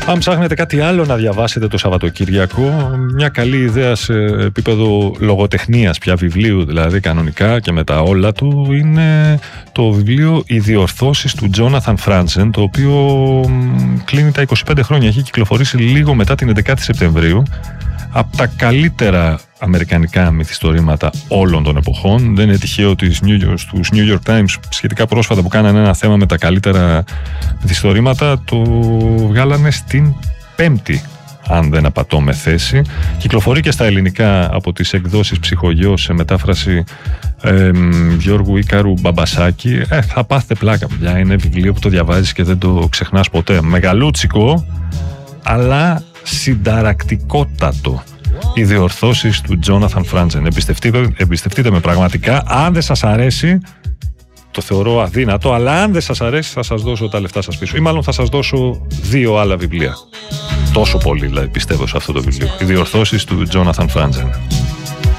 Αν ψάχνετε κάτι άλλο να διαβάσετε το Σαββατοκύριακο, μια καλή ιδέα σε επίπεδο λογοτεχνίας, πια βιβλίου δηλαδή κανονικά και με τα όλα του, είναι το βιβλίο «Οι διορθώσεις» του Τζόναθαν Φράντσεν, το οποίο κλείνει τα 25 χρόνια. Έχει κυκλοφορήσει λίγο μετά την 11η Σεπτεμβρίου. Από τα καλύτερα αμερικανικά μυθιστορήματα όλων των εποχών. Δεν είναι τυχαίο ότι στους New York Times σχετικά πρόσφατα, που κάνανε ένα θέμα με τα καλύτερα μυθιστορήματα, το βγάλανε στην 5η, αν δεν απατώ με θέση. Κυκλοφορεί και στα ελληνικά από τις εκδόσεις Ψυχογιός σε μετάφραση Γιώργου Ίκαρου Μπαμπασάκη. Θα πάθετε πλάκα, παιδιά. Είναι βιβλίο που το διαβάζεις και δεν το ξεχνάς ποτέ. Μεγαλούτσικο, αλλά συνταρακτικότατο. Οι διορθώσεις του Τζόναθαν Φράντσεν. Εμπιστευτείτε με πραγματικά. Αν δεν σας αρέσει, το θεωρώ αδύνατο, αλλά αν δεν σας αρέσει θα σας δώσω τα λεφτά σας πίσω. Ή μάλλον θα σας δώσω 2 άλλα βιβλία. Τόσο πολύ δηλαδή πιστεύω σε αυτό το βιβλίο. Οι διορθώσεις του Τζόναθαν Φράντσεν.